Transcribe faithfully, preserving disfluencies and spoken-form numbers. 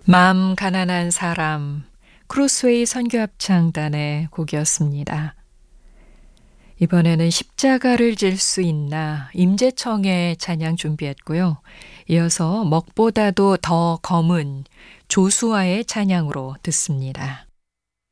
마음 가난한 사람, 크로스웨이 선교합창단의 곡이었습니다. 이번에는 십자가를 질 수 있나 임재청의 찬양 준비했고요. 이어서 먹보다도 더 검은 조수아의 찬양으로 듣습니다.